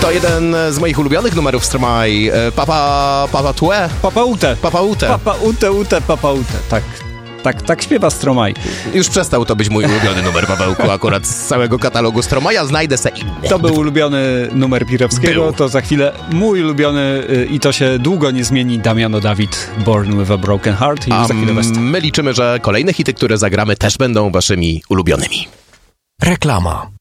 To jeden z moich ulubionych numerów Stromae. Papa Tue. Papa Ute. Papa Ute. Papa Ute, Papa Ute. Tak śpiewa Stromae. Już przestał to być mój ulubiony numer, Pawełku, akurat z całego katalogu Stromae'a. Znajdę se inny. To był ulubiony numer Pirewskiego, to za chwilę mój ulubiony i to się długo nie zmieni, Damiano David, Born with a Broken Heart. I za chwilę my liczymy, że kolejne hity, które zagramy, też będą waszymi ulubionymi. Reklama.